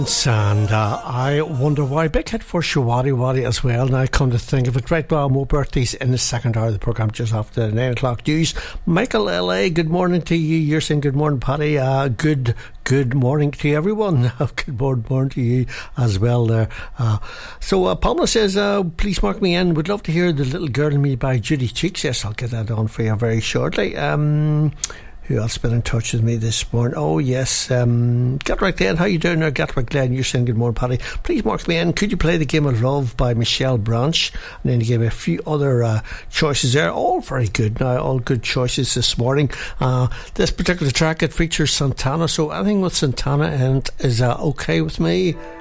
And I wonder why. Big hit for Shawadi Wadi as well. Now, come to think of it, right, well, more birthdays in the second hour of the programme just after the 9 o'clock news. Michael L.A., good morning to you. You're saying good morning, Paddy. Good morning to everyone. Good morning to you as well there. So Pamela says, please mark me in. Would love to hear The Little Girl in Me by Judy Cheeks. Yes, I'll get that on for you very shortly. Who else been in touch with me this morning? Oh yes, Gatwick Glen, how you doing there, Gatwick Glen? You're saying good morning, Paddy. Please mark me in. Could you play The Game of Love by Michelle Branch? And then you gave me a few other choices there, all very good now, all good choices this morning. This particular track, it features Santana, so anything with Santana and is okay with me.